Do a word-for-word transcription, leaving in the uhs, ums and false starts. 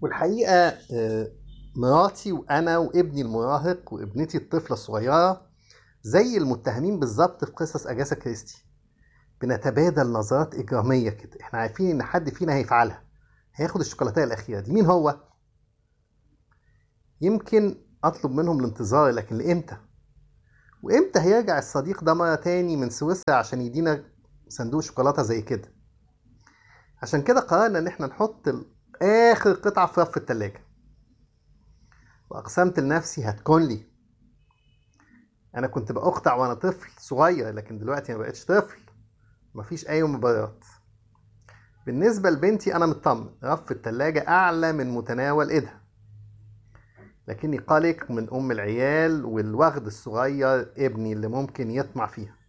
والحقيقة آه، مراتي وأنا وابني المراهق وابنتي الطفلة الصغيرة زي المتهمين بالظبط في قصص أجاسا كريستي. بنتبادل نظرات إجرامية كده، احنا عارفين إن حد فينا هيفعلها، هياخد الشوكولاتة الأخيرة دي. مين هو؟ يمكن أطلب منهم الانتظار، لكن لإمتى؟ وإمتى هيرجع الصديق ده مرة تاني من سويسرا عشان يدينا صندوق شوكولاتة زي كده؟ عشان كده قررنا إن احنا نحط ال- آخر قطعة في رف التلاجة، وأقسمت لنفسي هتكون لي. انا كنت بقطع وانا طفل صغير، لكن دلوقتي ما بقتش طفل. مفيش اي مبررات. بالنسبه لبنتي انا مطمن، رف التلاجة اعلى من متناول ايدها، لكني قلق من ام العيال والوغد الصغير ابني اللي ممكن يطمع فيها.